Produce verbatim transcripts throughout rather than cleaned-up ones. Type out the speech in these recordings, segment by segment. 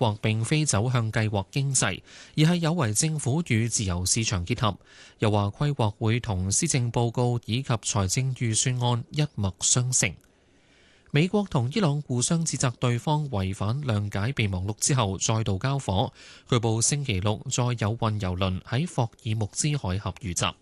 劃並非走向計劃經濟，而係有為政府與自由市場結合。又話規劃會同施政報告以及財政預算案一脈相承。美國同伊朗互相指責對方違反諒解備忘錄之後，再度交火。據報星期六再有運油輪喺霍爾木茲海峽遇襲。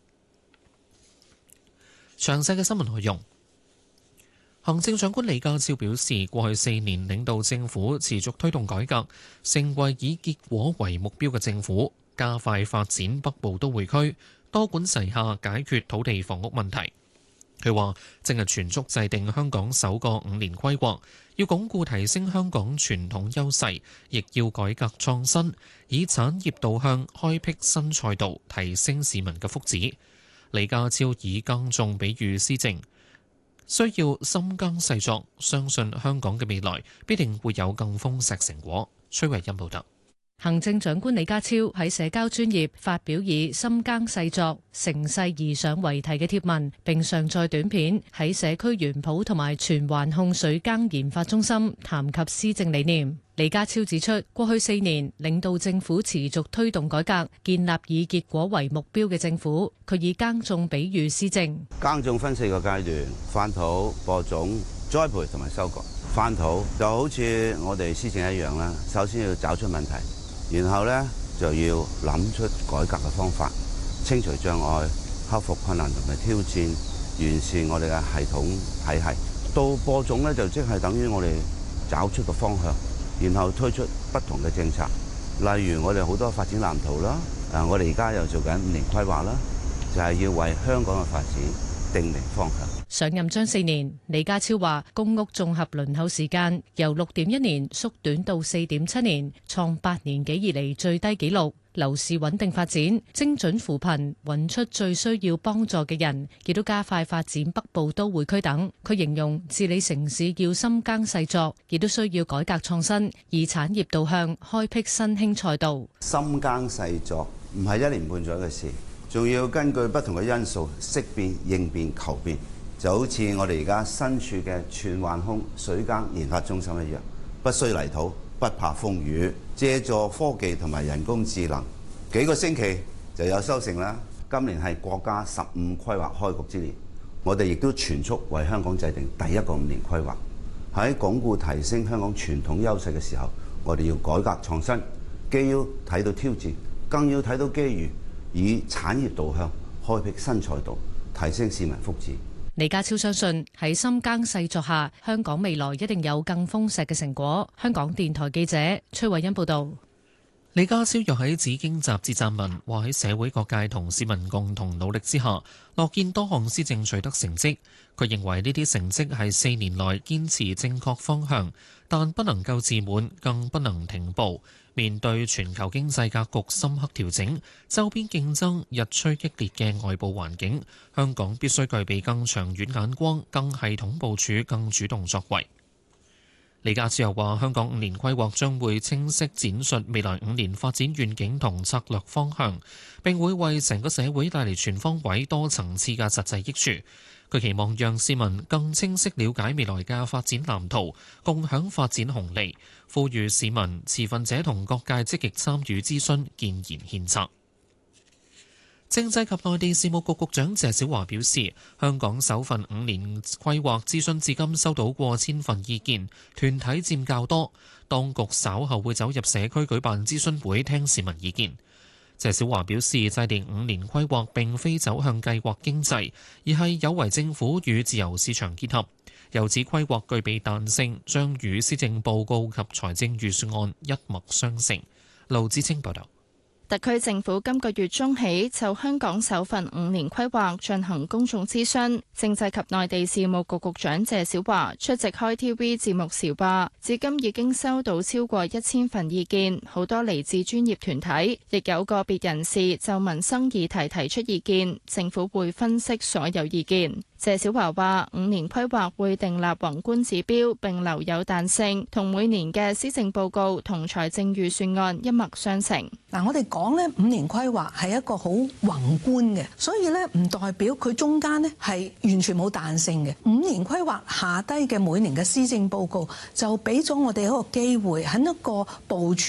詳細嘅新聞內容。行政長官李家超表示，過去四年領導政府持續推動改革，成為以結果為目標嘅政府，加快發展北部都會區，多管齊下解決土地房屋問題。佢話正係全速制定香港首個五年規劃，要鞏固提升香港傳統優勢，亦要改革創新，以產業導向開闢新賽道，提升市民嘅福祉。李家超以耕種比喻施政，需要深耕細作，相信香港嘅未來必定會有更豐碩成果。崔慧欣報道。 行政長官李家超喺社交專頁發表以深耕細作、乘勢而上為題嘅貼文，並上載短片喺社區園圃同埋荃灣控水耕研發中心談及施政理念。李家超指出，過去四年領導政府持續推動改革，建立以結果為目標嘅政府。佢以耕種比喻施政， 耕種分四個階段：翻土、播種、栽培同埋收割。翻土就好似我哋施政一樣啦，首先要找出問題。然後呢，就要諗出改革嘅方法，清除障礙，克服困難同埋挑戰，完善我哋嘅系統體系。到播種呢，就即係等於我哋找出個方向，然後推出不同嘅政策。例如我哋好多發展藍圖啦，啊，我哋而家又做緊五年規劃啦，就係要為香港嘅發展定明方向。 上任將四年，李家超話公屋綜合輪候時間由六點一年縮短到四點七年，創八年幾以嚟最低紀錄。樓市穩定發展，精準扶貧，揾出最需要幫助嘅人，亦都加快發展北部都會區等。佢形容治理城市要深耕細作，亦都需要改革創新，以產業導向開闢新興賽道。 深耕細作唔係一年半載嘅事，仲要根據不同嘅因素識變、應變、求變。就好似我哋而家身處嘅荃灣控水耕研發中心一樣，不需泥土，不怕風雨，借助科技同埋人工智能，幾個星期就有收成啦。今年係國家十五規劃開局之年，我哋亦都全速為香港制定第一個五年規劃。喺鞏固提升香港傳統優勢嘅時候，我哋要改革創新，既要睇到挑戰，更要睇到機遇，以產業導向開闢新賽道，提升市民福祉。 李家超相信喺深耕細作下，香港未來一定有更豐碩嘅成果。香港電台記者崔慧欣報道。 李家超又喺《紫荊》雜誌撰文，話喺社會各界同市民共同努力之下，樂見多項施政取得成績。佢認為呢啲成績係四年來堅持正確方向，但不能夠自滿，更不能停步。面對全球經濟格局深刻調整、周邊競爭日趨激烈嘅外部環境，香港必須具備更長遠眼光、更系統部署、更主動作為。李家超又話：香港五年規劃將會清晰展述未來五年發展願景同策略方向，並會為成個社會帶嚟全方位、多層次嘅實際益處。佢期望讓市民更清晰了解未來嘅發展藍圖，共享發展紅利。呼籲市民、持份者同各界積極參與諮詢、建言獻策。政制及內地事務局局長謝小華表示，香港首份五年規劃諮詢至今收到過千份意見，團體佔較多。當局稍後會走入社區舉辦諮詢會，聽市民意見。謝小華表示，制定五年規劃並非走向計劃經濟，而係有為政府與自由市場結合。由此規劃具備彈性，將與施政報告及財政預算案一脈相承。盧志清報道。 特區政府今個月中起就香港首份五年規劃進行公眾諮詢，政制及內地事務局局長謝小華出席開 T V 節目時話，至今已經收到超過一千份意見，好多嚟自專業團體，亦有個別人士就民生議題提出意見，政府會分析所有意見。謝小華話：五年規劃會訂立宏觀指標，並留有彈性，同每年嘅施政報告同財政預算案一脈相承。 嗱，我哋講咧五年規劃係一個好宏觀嘅，所以咧唔代表佢中間咧係完全冇彈性嘅。五年規劃下低嘅每年嘅施政報告就俾咗我哋一個機會喺一個部署